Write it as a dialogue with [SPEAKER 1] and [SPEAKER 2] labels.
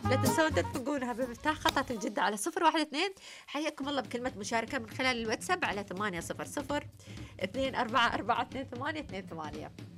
[SPEAKER 1] لا تنسون تدقونها بمفتاح خطة الجدة على 012. حياكم الله بكلمة مشاركة من خلال الواتساب على 800 24 48 28.